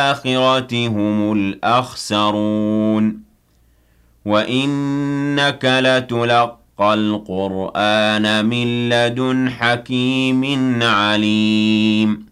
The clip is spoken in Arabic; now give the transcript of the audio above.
الْآخِرَةِ هُمُ الْأَخْسَرُونَ وَإِنَّكَ لَتُلَقَّى الْقُرْآنَ مِن لَّدُنْ حَكِيمٍ عَلِيمٍ